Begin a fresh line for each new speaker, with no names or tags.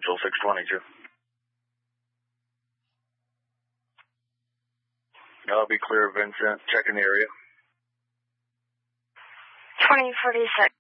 Central 622. I'll be clear, Vincent. Checking the area.
2046.